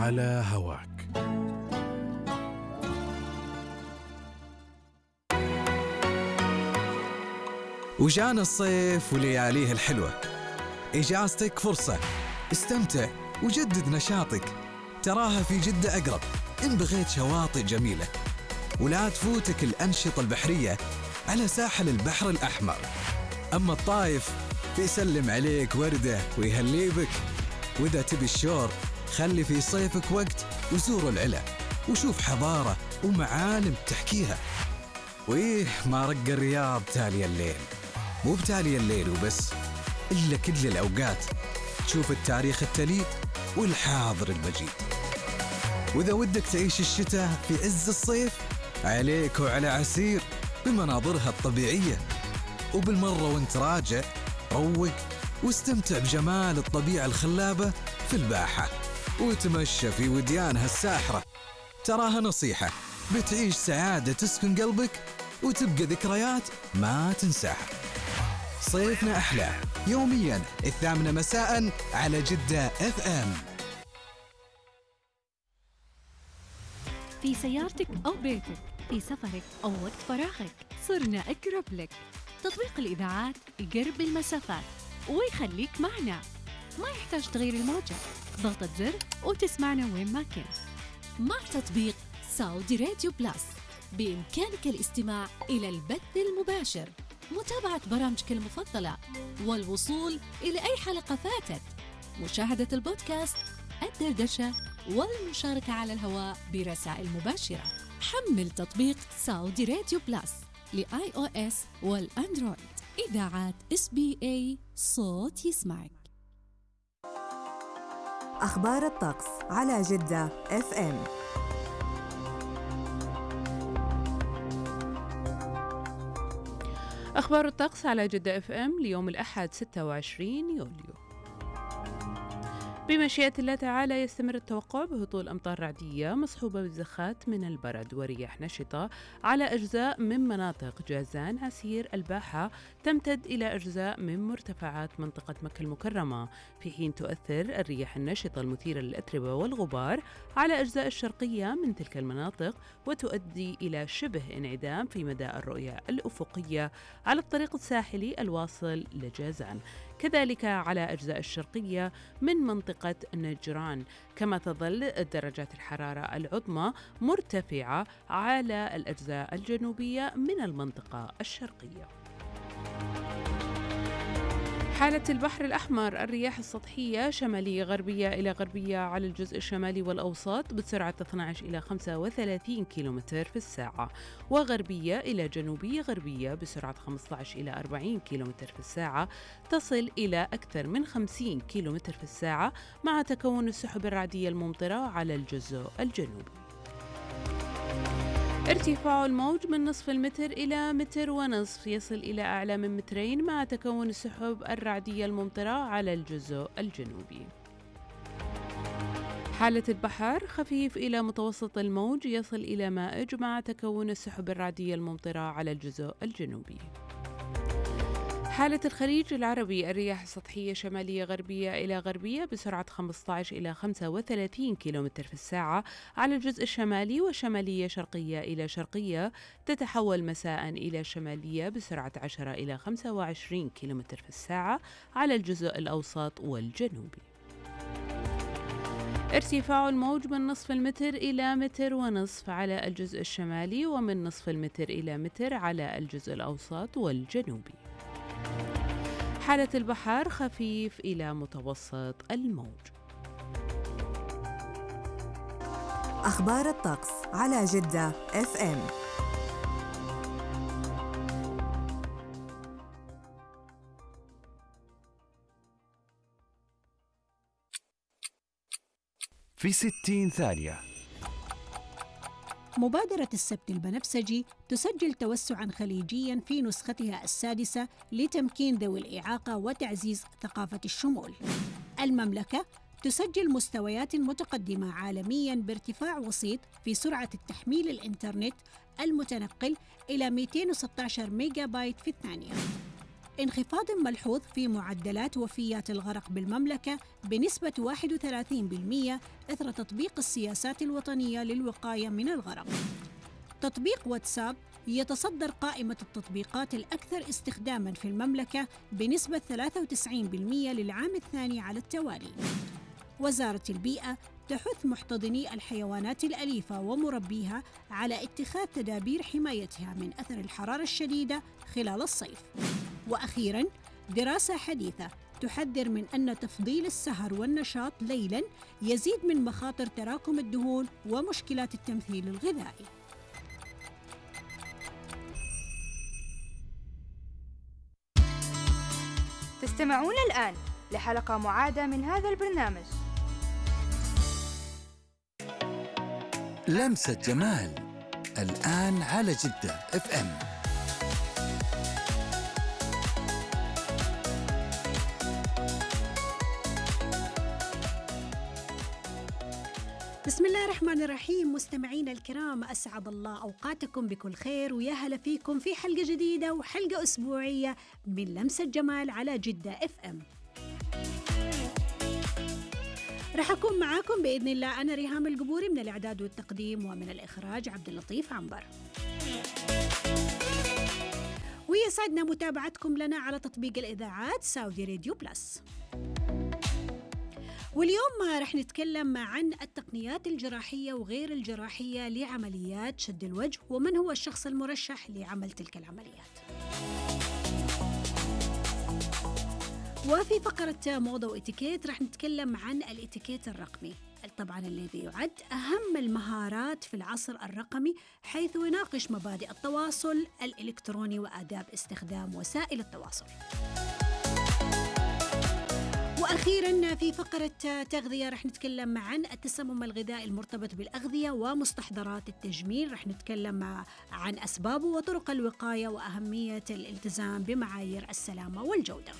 على هواك. وجانا الصيف ولياليه الحلوة، إجازتك فرصة، استمتع وجدد نشاطك، تراها في جدة أقرب إن بغيت شواطئ جميلة. ولا تفوتك الأنشطة البحرية على ساحل البحر الأحمر. أما الطايف فيسلم عليك وردة ويهلي بك. وإذا تبي الشور خلي في صيفك وقت وزور العلا وشوف حضارة ومعالم تحكيها. وإيه ما رق الرياض تالي الليل، مو بتالي الليل وبس، إلا كل الأوقات تشوف التاريخ التليد والحاضر المجيد. وإذا ودك تعيش الشتاء في عز الصيف عليك وعلى عسير بمناظرها الطبيعية. وبالمرة وانت راجع روق واستمتع بجمال الطبيعة الخلابة في الباحة وتمشى في وديانها الساحرة. تراها نصيحة بتعيش سعادة تسكن قلبك وتبقى ذكريات ما تنساها. صيفنا أحلى يومياً 8 مساءً على جدة FM. في سيارتك أو بيتك، في سفرك أو وقت فراغك، صرنا أقرب لك. تطبيق الإذاعات يقرب المسافات ويخليك معنا، ما يحتاج تغير الموجة، ضغطة زر وتسمعنا وين ما كنت. مع تطبيق سعودي راديو بلاس بإمكانك الاستماع إلى البث المباشر، متابعة برامجك المفضلة، والوصول إلى أي حلقة فاتت، مشاهدة البودكاست، الدردشة، والمشاركة على الهواء برسائل مباشرة. حمل تطبيق سعودي راديو بلاس لآي أو إس والأندرويد. إذاعات SBA، صوت يسمعك. أخبار الطقس على جدة FM. أخبار الطقس على جدة FM ليوم الأحد 26 يوليو. بمشيئة الله تعالى يستمر التوقع بهطول أمطار رعدية مصحوبة بزخات من البرد ورياح نشطة على أجزاء من مناطق جازان، عسير، الباحة، تمتد إلى أجزاء من مرتفعات منطقة مكة المكرمة، في حين تؤثر الرياح النشطة المثيرة للأتربة والغبار على أجزاء الشرقية من تلك المناطق، وتؤدي إلى شبه انعدام في مدى الرؤية الأفقية على الطريق الساحلي الواصل لجازان، كذلك على أجزاء الشرقية من منطقة نجران. كما تظل درجات الحرارة العظمى مرتفعة على الأجزاء الجنوبية من المنطقة الشرقية. حالة البحر الأحمر، الرياح السطحية شمالية غربية إلى غربية على الجزء الشمالي والأوسط بسرعة 12 إلى 35 كيلومتر في الساعة، وغربية إلى جنوبية غربية بسرعة 15 إلى 40 كيلومتر في الساعة، تصل إلى أكثر من 50 كيلومتر في الساعة مع تكون السحب الرعدية الممطرة على الجزء الجنوبي. ارتفاع الموج من نصف المتر إلى متر ونصف، يصل إلى أعلى من مترين مع تكون السحب الرعدية الممطرة على الجزء الجنوبي. حالة البحر خفيف إلى متوسط الموج، يصل إلى مائج مع تكون السحب الرعدية الممطرة على الجزء الجنوبي. حالة الخليج العربي، الرياح السطحية شمالية غربية إلى غربية بسرعة 15 إلى 35 كيلومتر في الساعة على الجزء الشمالي، وشمالية شرقية إلى شرقية تتحول مساء إلى شمالية بسرعة 10 إلى 25 كيلومتر في الساعة على الجزء الأوسط والجنوبي. ارتفاع الموج من نصف المتر إلى متر ونصف على الجزء الشمالي، ومن نصف المتر إلى متر على الجزء الأوسط والجنوبي. حالة البحر خفيف إلى متوسط الموج. أخبار الطقس على جدة FM. في 60 ثانية. مبادرة السبت البنفسجي تسجل توسعاً خليجياً في نسختها السادسة لتمكين ذوي الإعاقة وتعزيز ثقافة الشمول. المملكة تسجل مستويات متقدمة عالمياً بارتفاع وسيط في سرعة التحميل الإنترنت المتنقل إلى 216 ميجا بايت في الثانية. انخفاض ملحوظ في معدلات وفيات الغرق بالمملكة بنسبة 31% إثر تطبيق السياسات الوطنية للوقاية من الغرق. تطبيق واتساب يتصدر قائمة التطبيقات الأكثر استخداماً في المملكة بنسبة 93% للعام الثاني على التوالي. وزارة البيئة تحث محتضني الحيوانات الأليفة ومربيها على اتخاذ تدابير حمايتها من أثر الحرارة الشديدة خلال الصيف. وأخيراً، دراسة حديثة تحذر من أن تفضيل السهر والنشاط ليلاً يزيد من مخاطر تراكم الدهون ومشكلات التمثيل الغذائي. تستمعون الآن لحلقة معادة من هذا البرنامج. لمسة جمال الآن على جدة اف ام. بسم الله الرحمن الرحيم. مستمعينا الكرام، أسعد الله أوقاتكم بكل خير، ويا هلا فيكم في حلقة جديدة وحلقة أسبوعية من لمسة جمال على جدة اف ام. رح أكون معاكم بإذن الله أنا ريهام القبوري من الإعداد والتقديم، ومن الإخراج عبد اللطيف عنبر. ويسعدنا متابعتكم لنا على تطبيق الإذاعات سعودي راديو بلس. واليوم رح نتكلم عن التقنيات الجراحية وغير الجراحية لعمليات شد الوجه، ومن هو الشخص المرشح لعمل تلك العمليات. وفي فقرة موضة وإتيكيت رح نتكلم عن الإتيكيت الرقمي، طبعا الذي يعد أهم المهارات في العصر الرقمي، حيث يناقش مبادئ التواصل الإلكتروني وآداب استخدام وسائل التواصل. وأخيراً في فقرة تغذية رح نتكلم عن التسمم الغذائي المرتبط بالأغذية ومستحضرات التجميل، رح نتكلم عن أسبابه وطرق الوقاية وأهمية الالتزام بمعايير السلامة والجودة.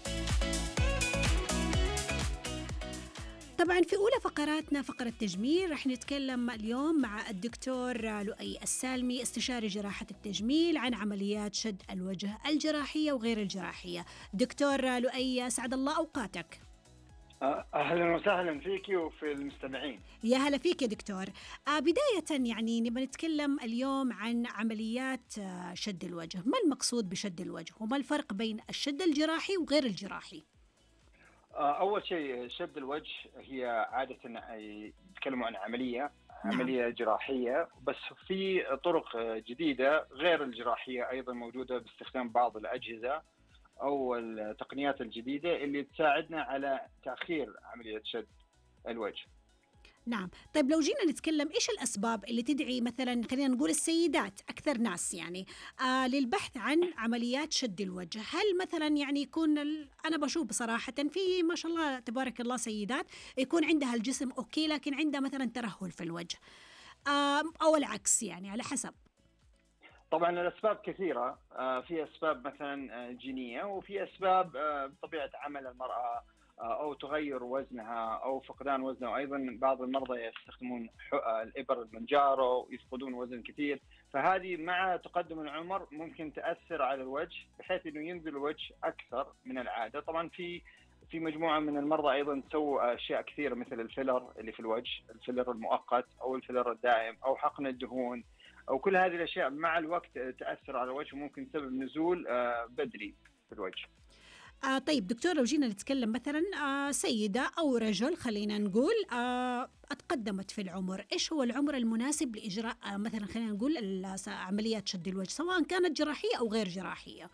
طبعاً في أولى فقراتنا فقرة تجميل رح نتكلم اليوم مع الدكتور لؤي السالمي استشاري جراحة التجميل عن عمليات شد الوجه الجراحية وغير الجراحية. دكتور لؤي، أسعد الله أوقاتك. أهلا وسهلا فيك وفي المستمعين. يا هلا فيك يا دكتور. بداية يعني نبغى نتكلم اليوم عن عمليات شد الوجه. ما المقصود بشد الوجه وما الفرق بين الشد الجراحي وغير الجراحي؟ أول شيء شد الوجه هي عادة يتكلموا عن عملية جراحية، بس في طرق جديدة غير الجراحية أيضا موجودة باستخدام بعض الأجهزة أو التقنيات الجديدة اللي تساعدنا على تأخير عملية شد الوجه. نعم. طيب لو جينا نتكلم إيش الأسباب اللي تدعي مثلا خلينا نقول السيدات أكثر ناس يعني للبحث عن عمليات شد الوجه؟ هل مثلا يعني يكون أنا بشوف بصراحة في ما شاء الله تبارك الله سيدات يكون عندها الجسم أوكي لكن عندها مثلا ترهل في الوجه، أو العكس، يعني على حسب. طبعا الأسباب كثيرة، في أسباب مثلا جينية، وفي أسباب بطبيعة عمل المرأة أو تغير وزنها أو فقدان وزنها. وأيضا بعض المرضى يستخدمون الإبر المنجارو ويفقدون وزن كثير، فهذه مع تقدم العمر ممكن تأثر على الوجه بحيث أنه ينزل الوجه أكثر من العادة. طبعا في مجموعة من المرضى أيضا تسوي أشياء كثيرة مثل الفيلر اللي في الوجه، الفيلر المؤقت أو الفيلر الدائم أو حقن الدهون، أو كل هذه الأشياء مع الوقت تأثر على الوجه وممكن تسبب نزول بدري في الوجه. طيب دكتور، لو جينا نتكلم مثلا سيدة أو رجل خلينا نقول أتقدمت في العمر، إيش هو العمر المناسب لإجراء مثلا خلينا نقول عمليات شد الوجه سواء كانت جراحية أو غير جراحية؟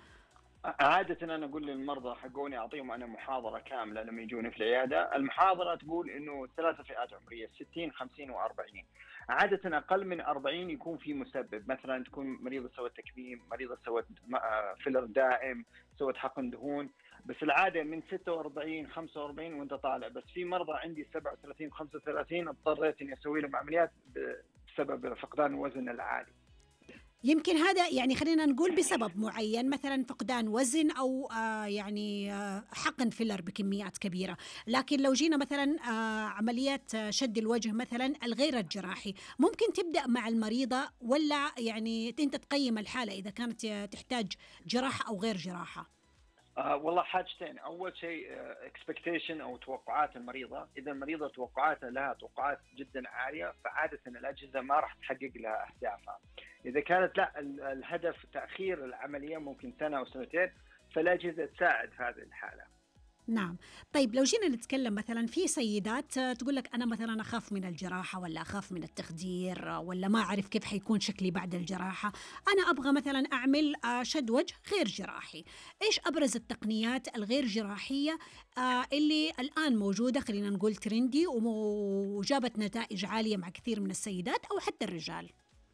عادة أنا أقول للمرضى حقوني أعطيهم أنا محاضرة كاملة لما يجوني في العيادة. المحاضرة تقول إنه 3 فئات عمرية 60 50 و40. عادة أقل من 40 يكون في مسبب، مثلا تكون مريضة سوت تكميم، مريضة سوت فيلر دائم، سوت حقن دهون. بس العادة من 46 45 وانت طالع. بس في مرضى عندي 37 35 اضطريت اني اسوي لهم عمليات بسبب فقدان الوزن العالي. يمكن هذا يعني خلينا نقول بسبب معين، مثلا فقدان وزن أو يعني حقن فيلر بكميات كبيرة. لكن لو جينا مثلا عمليات شد الوجه مثلا الغير الجراحي ممكن تبدأ مع المريضة، ولا يعني أنت تقيم الحالة إذا كانت تحتاج جراحة أو غير جراحة؟ والله حاجتين. اول شيء اكسبكتيشن او توقعات المريضه. اذا المريضه توقعاتها لها توقعات جدا عاليه فعاده الاجهزه ما راح تحقق لها اهدافها. اذا كانت لا الهدف تاخير العمليه ممكن سنه او سنتين فالاجهزه تساعد في هذه الحاله. نعم. طيب لو جينا نتكلم مثلا في سيدات تقول لك أنا مثلا أخاف من الجراحة ولا أخاف من التخدير ولا ما أعرف كيف حيكون شكلي بعد الجراحة، أنا أبغى مثلا أعمل شد وجه غير جراحي. إيش أبرز التقنيات الغير جراحية اللي الآن موجودة، خلينا نقول ترندي وجابت نتائج عالية مع كثير من السيدات أو حتى الرجال؟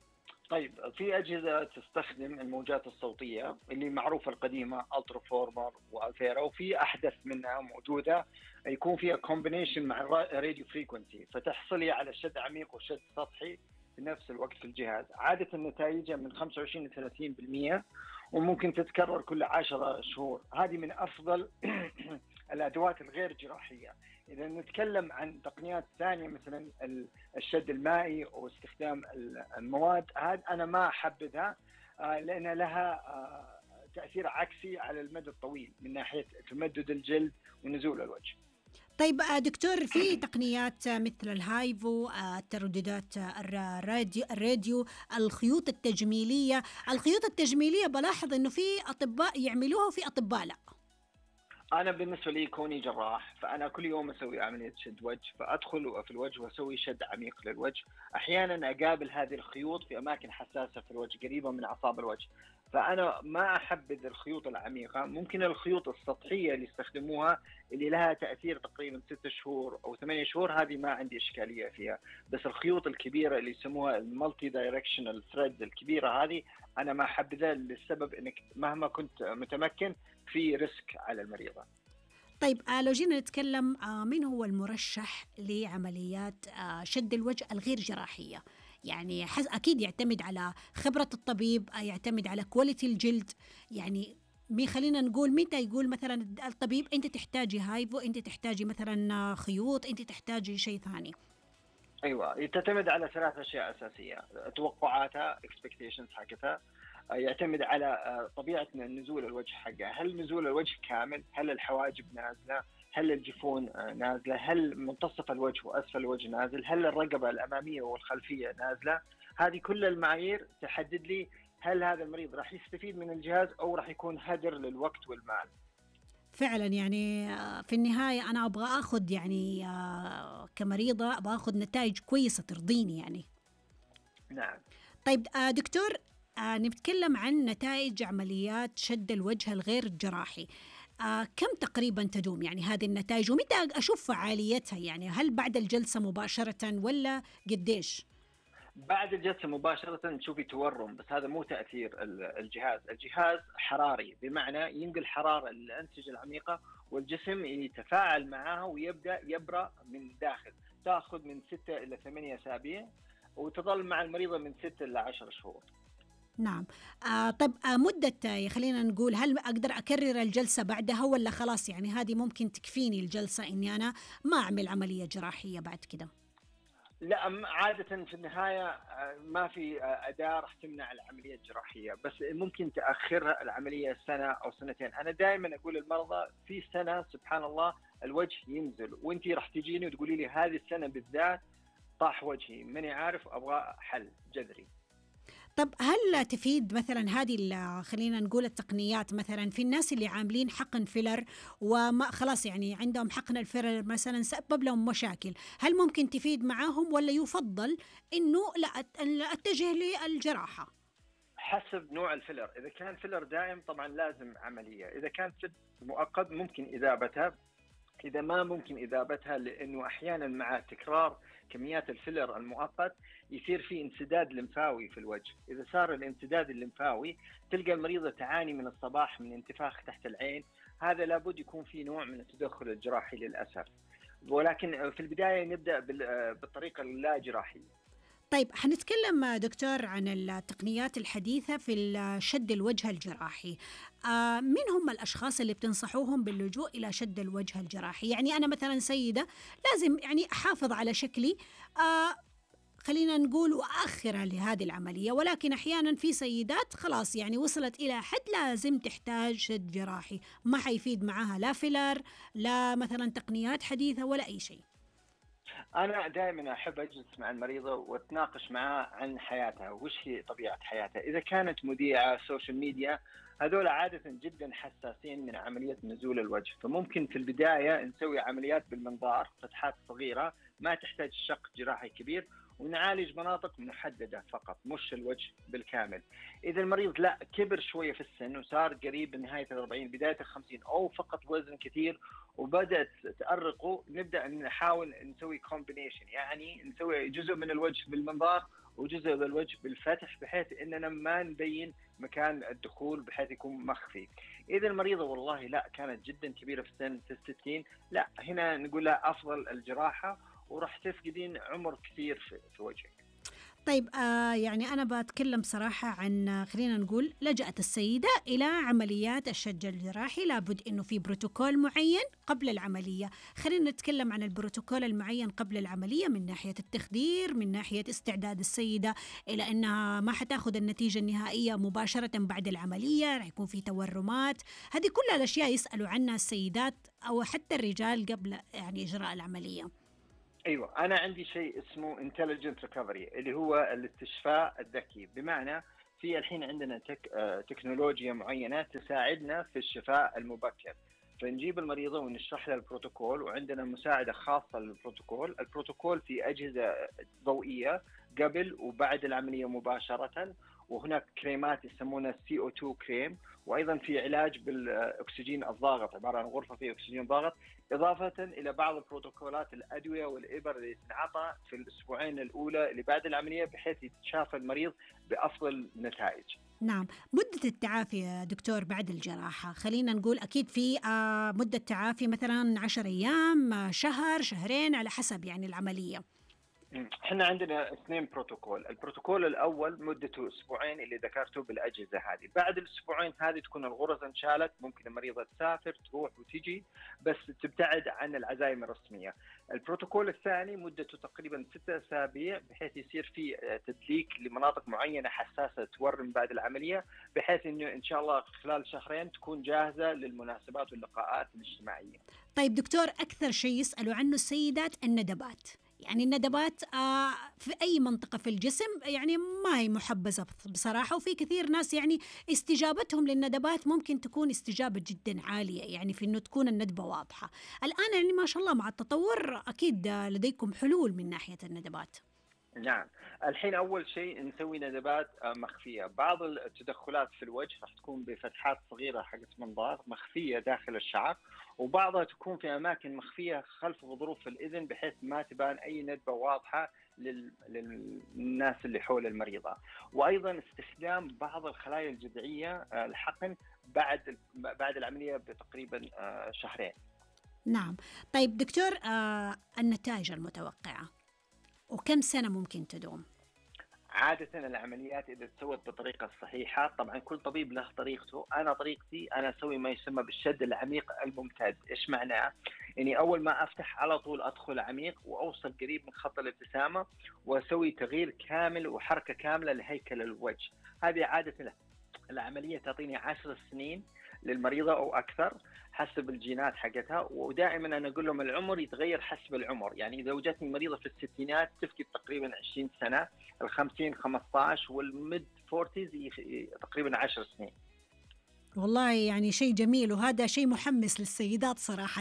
طيب في أجهزة تستخدم الموجات الصوتية اللي معروفة القديمة ألترا فورمر وألفيرا، وفي أحدث منها موجودة يكون فيها كومبينيشن مع الراديو فريكونسي فتحصلي على شد عميق وشد سطحي في نفس الوقت في الجهاز. عادة نتائجها من 25 ل 30% وممكن تتكرر كل 10 شهور. هذه من أفضل الأدوات الغير جراحية. إذا نتكلم عن تقنيات ثانية مثلا الشد المائي واستخدام المواد، هذا أنا ما أحبذها لأن لها تأثير عكسي على المدى الطويل من ناحية تمدد الجلد ونزول الوجه. طيب دكتور، في تقنيات مثل الهايفو، الترددات الراديو، الخيوط التجميلية. الخيوط التجميلية بلاحظ إنه في أطباء يعملوها وفي أطباء لا. أنا بالنسبة لي كوني جراح فأنا كل يوم أسوي عملية شد وجه، فأدخل في الوجه وأسوي شد عميق للوجه. أحيانا أقابل هذه الخيوط في أماكن حساسة في الوجه قريبة من أعصاب الوجه، فأنا ما أحبذ الخيوط العميقة. ممكن الخيوط السطحية اللي يستخدموها اللي لها تأثير تقريبا 6 شهور أو 8 شهور هذه ما عندي إشكالية فيها، بس الخيوط الكبيرة اللي يسموها المالتي دايركشنال ثريد الكبيرة هذه أنا ما أحبذها للسبب إنك مهما كنت متمكن في ريسك على المريضة. طيب لو جينا نتكلم من هو المرشح لعمليات شد الوجه الغير جراحية؟ يعني أكيد يعتمد على خبرة الطبيب، يعتمد على كواليتي الجلد. يعني خلينا نقول متى يقول مثلا الطبيب أنت تحتاجي هايفو، أنت تحتاجي مثلا خيوط، أنت تحتاجي شيء ثاني؟ أيوة، تعتمد على 3 أشياء أساسية: توقعاتها expectations حقتها، يعتمد على طبيعة نزول الوجه حقها، هل نزول الوجه كامل، هل الحواجب نازلة، هل الجفون نازلة، هل منتصف الوجه وأسفل الوجه نازل، هل الرقبة الأمامية والخلفية نازلة. هذه كل المعايير تحدد لي هل هذا المريض راح يستفيد من الجهاز أو راح يكون هدر للوقت والمال. فعلا يعني في النهاية أنا أبغى أخذ يعني كمريضة أبغى أخذ نتائج كويسة ترضيني يعني. نعم. طيب دكتور، نتكلم عن نتائج عمليات شد الوجه الغير جراحي. كم تقريبا تدوم يعني هذه النتائج ومتى أشوف فعاليتها؟ يعني هل بعد الجلسة مباشرة ولا قديش؟ بعد الجلسة مباشرة تشوفي تورم، بس هذا مو تأثير الجهاز حراري، بمعنى ينقل حرارة للأنسجة العميقة والجسم يتفاعل معها ويبدأ يبرأ من الداخل. تأخذ من 6 إلى 8 أسابيع وتظل مع المريضة من 6 إلى 10 شهور. نعم. طب مدة خلينا نقول هل أقدر أكرر الجلسة بعدها ولا خلاص يعني هذه ممكن تكفيني الجلسة إني أنا ما أعمل عملية جراحية بعد كده؟ لا، عادة في النهاية ما في أداة راح تمنع العملية الجراحية، بس ممكن تأخرها العملية سنة أو سنتين. أنا دائما أقول للمرضى في سنة سبحان الله الوجه ينزل وانتي راح تجيني وتقولي لي هذه السنة بالذات طاح وجهي ماني عارف أبغى حل جذري. طب هل تفيد مثلا هذه خلينا نقول التقنيات مثلا في الناس اللي عاملين حقن فيلر وما خلاص يعني عندهم حقن الفيلر مثلا سبب لهم مشاكل، هل ممكن تفيد معاهم ولا يفضل انه لا اتجه للجراحة؟ حسب نوع الفيلر. اذا كان فيلر دائم طبعا لازم عملية، اذا كان مؤقت ممكن اذابتها، إذا ما ممكن إذابتها لأنه أحيانا مع تكرار كميات الفيلر المؤقت يصير في انسداد لمفاوي في الوجه. إذا صار الانسداد الليمفاوي تلقى المريضة تعاني من الصباح من انتفاخ تحت العين، هذا لابد يكون في نوع من التدخل الجراحي للأسف، ولكن في البداية نبدأ بالطريقة اللا جراحية. طيب حنتكلم دكتور عن التقنيات الحديثة في شد الوجه الجراحي. من هم الأشخاص اللي بتنصحوهم باللجوء إلى شد الوجه الجراحي؟ يعني أنا مثلا سيدة لازم يعني أحافظ على شكلي، خلينا نقول وآخرة لهذه العملية، ولكن أحيانا في سيدات خلاص يعني وصلت إلى حد لازم تحتاج شد جراحي، ما حيفيد معها لا فيلر لا مثلا تقنيات حديثة ولا أي شيء. أنا دائما أحب أجلس مع المريضة وأتناقش معها عن حياتها، وش هي طبيعة حياتها. إذا كانت مذيعة سوشيال ميديا، هذول عادة جدا حساسين من عملية نزول الوجه، فممكن في البداية نسوي عمليات بالمنظار، فتحات صغيرة ما تحتاج شق جراحي كبير، ونعالج مناطق محددة فقط مش الوجه بالكامل. إذا المريض لا كبر شوية في السن وصار قريب من نهاية 40 بداية 50، أو فقط وزن كثير وبدأت تأرقه، نبدأ نحاول نسوي كومبينيشن، يعني نسوي جزء من الوجه بالمنظار وجزء من الوجه بالفتح، بحيث إننا ما نبين مكان الدخول بحيث يكون مخفي. إذا المريضة والله لا كانت جدا كبيرة في السن في 60، لا هنا نقول لها أفضل الجراحة، وراح تفقدين عمر كثير في وجهك. طيب يعني أنا بتكلم صراحة عن خلينا نقول لجأت السيدة إلى عمليات الشج الجراحي، لابد إنه في بروتوكول معين قبل العملية. خلينا نتكلم عن البروتوكول المعين قبل العملية من ناحية التخدير، من ناحية استعداد السيدة إلى أنها ما حتاخذ النتيجة النهائية مباشرة بعد العملية، رح يكون في تورمات. هذه كلها الأشياء يسألوا عنها السيدات أو حتى الرجال قبل يعني إجراء العملية. ايوه، انا عندي شيء اسمه انتليجنت ريكفري، اللي هو الاستشفاء الذكي. بمعنى في الحين عندنا تكنولوجيا معينه تساعدنا في الشفاء المبكر، فنجيب المريضه ونشرح لها البروتوكول، وعندنا مساعده خاصه للبروتوكول. البروتوكول في اجهزه ضوئيه قبل وبعد العمليه مباشره، وهناك كريمات يسمونها CO2 كريم، وايضا في علاج بالاكسجين الضاغط، عباره عن غرفه فيها اكسجين ضاغط، اضافه الى بعض البروتوكولات الادويه والابر اللي تنعطى في الاسبوعين الاولى اللي بعد العمليه، بحيث يتشافى المريض بافضل نتائج. نعم. مدة التعافي يا دكتور بعد الجراحة، خلينا نقول أكيد في مدة تعافي مثلا 10 أيام، شهر، شهرين، على حسب يعني العملية. احنا عندنا 2 بروتوكول. البروتوكول الاول مدته اسبوعين اللي ذكرته بالاجهزه هذه، بعد الاسبوعين هذه تكون الغرز انشالت، ممكن المريضه تسافر تروح وتجي بس تبتعد عن العزايم الرسميه. البروتوكول الثاني مدته تقريبا 6 اسابيع، بحيث يصير في تدليك لمناطق معينه حساسه تورم بعد العمليه، بحيث انه ان شاء الله خلال شهرين تكون جاهزه للمناسبات واللقاءات الاجتماعيه. طيب دكتور، اكثر شيء يسالوا عنه السيدات الندبات، يعني الندبات في أي منطقة في الجسم يعني ما هي محبذة بصراحة، وفي كثير ناس يعني استجابتهم للندبات ممكن تكون استجابة جدا عالية، يعني في إنه تكون الندبة واضحة. الآن يعني ما شاء الله مع التطور أكيد لديكم حلول من ناحية الندبات. نعم، الحين أول شيء نسوي ندبات مخفية. بعض التدخلات في الوجه راح تكون بفتحات صغيرة حقت منظار مخفية داخل الشعر، وبعضها تكون في أماكن مخفية خلف غضروف الإذن، بحيث ما تبان أي ندبة واضحة للناس اللي حول المريضة. وأيضا استخدام بعض الخلايا الجذعية الحقن بعد العملية بتقريبا شهرين. نعم. طيب دكتور، النتائج المتوقعة وكم سنة ممكن تدوم؟ عادة العمليات إذا تسوت بالطريقة الصحيحة، طبعا كل طبيب له طريقته، أنا طريقتي أنا أسوي ما يسمى بالشد العميق الممتد. إيش معناه؟ يعني أول ما أفتح على طول أدخل عميق وأوصل قريب من خط الابتسامة، وأسوي تغيير كامل وحركة كاملة لهيكل الوجه. هذه عادة العملية تعطيني 10 سنين للمريضة أو أكثر حسب الجينات حقتها. ودائما أنا أقول لهم العمر يتغير حسب العمر، يعني إذا وجدتني مريضة في الستينات تفقد تقريبا 20 سنة، ال50 15، والميد 40 تقريبا 10 سنين. والله يعني شيء جميل، وهذا شيء محمس للسيدات صراحة.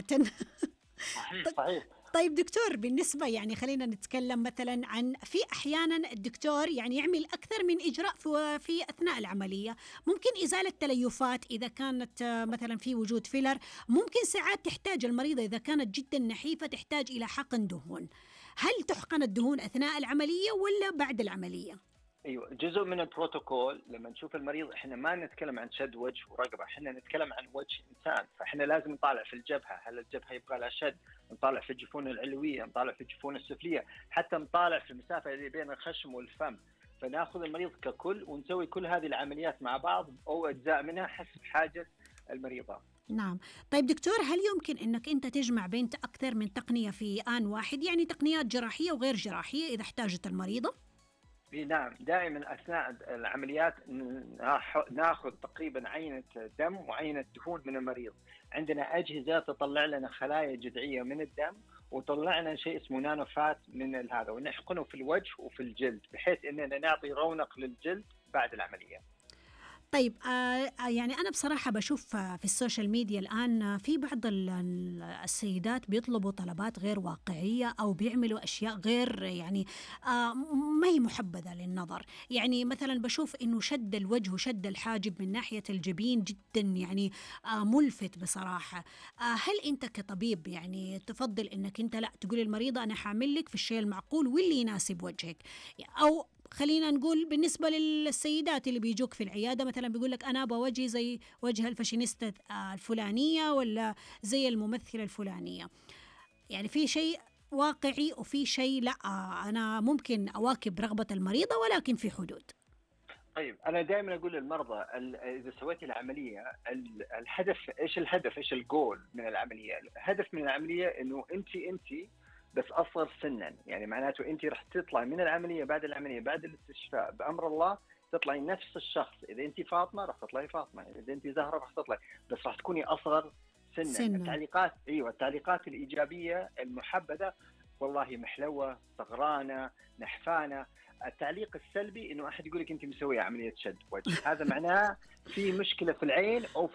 صحيح. طيب دكتور، بالنسبة يعني خلينا نتكلم مثلا عن في أحيانا الدكتور يعني يعمل أكثر من إجراء في أثناء العملية، ممكن إزالة تليفات إذا كانت مثلا في وجود فيلر، ممكن ساعات تحتاج المريضة إذا كانت جدا نحيفة تحتاج إلى حقن دهون. هل تحقن الدهون أثناء العملية ولا بعد العملية؟ ايوه، جزء من البروتوكول. لما نشوف المريض احنا ما نتكلم عن شد وجه ورقبه، احنا نتكلم عن وجه انسان، فاحنا لازم نطالع في الجبهه، هل الجبهه يبغى لها شد، نطالع في الجفون العلويه، نطالع في الجفون السفليه، حتى نطالع في المسافه اللي بين الخشم والفم. فناخذ المريض ككل ونسوي كل هذه العمليات مع بعض او اجزاء منها حسب حاجه المريضه. نعم. طيب دكتور، هل يمكن أنك أنت تجمع بين أكثر من تقنية في آن واحد، يعني تقنيات جراحية وغير جراحية إذا احتاجت المريضة؟ نعم، دائما اثناء العمليات ناخذ تقريبا عينه دم وعينه دهون من المريض. عندنا اجهزه تطلع لنا خلايا جذعيه من الدم وطلع لنا شيء اسمه نانوفات من هذا، ونحقنه في الوجه وفي الجلد بحيث اننا نعطي رونق للجلد بعد العمليه. طيب يعني أنا بصراحة بشوف في السوشيال ميديا الآن في بعض السيدات بيطلبوا طلبات غير واقعية أو بيعملوا أشياء غير يعني ما هي محبذة للنظر. يعني مثلا بشوف إنه شد الوجه وشد الحاجب من ناحية الجبين جدا يعني ملفت بصراحة. هل أنت كطبيب يعني تفضل إنك أنت لا تقول المريضة أنا حاعمل لك في الشيء المعقول واللي يناسب وجهك، أو خلينا نقول بالنسبة للسيدات اللي بيجوك في العيادة مثلا بيقول لك أنا أبغى وجهي زي وجه الفاشينيستا الفلانية ولا زي الممثلة الفلانية، يعني في شيء واقعي وفي شيء لا أنا ممكن أواكب رغبة المريضة ولكن في حدود. طيب أنا دائما أقول للمرضى إذا سويت العملية الهدف إيش؟ الهدف إيش؟ الجول من العملية. الهدف من العملية إنه أنت بس أصغر سنا، يعني معناته أنت رح تطلع من العملية بعد العملية بعد الاستشفاء بأمر الله تطلعي نفس الشخص. إذا أنت فاطمة رح تطلعي فاطمة، إذا أنت زهرة رح تطلعي، بس رح تكوني أصغر سنا. التعليقات التعليقات الإيجابية المحبذة والله محلوة، صغرانة، نحفانة. التعليق السلبي إنه أحد يقولك أنت مسوية عملية شد وجه، هذا معناه في مشكلة في العين أو